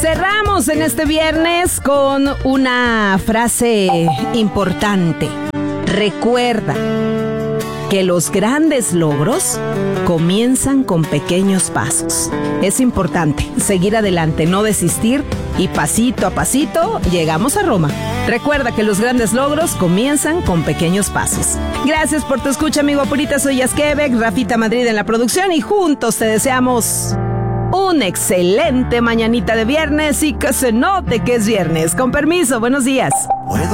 Cerramos en este viernes con una frase importante. Recuerda que los grandes logros comienzan con pequeños pasos. Es importante seguir adelante, no desistir y pasito a pasito llegamos a Roma. Recuerda que los grandes logros comienzan con pequeños pasos. Gracias por tu escucha, amigo Apurita. Soy Yazquebek, Rafita Madrid en la producción y juntos te deseamos un excelente mañanita de viernes y que se note que es viernes. Con permiso, buenos días.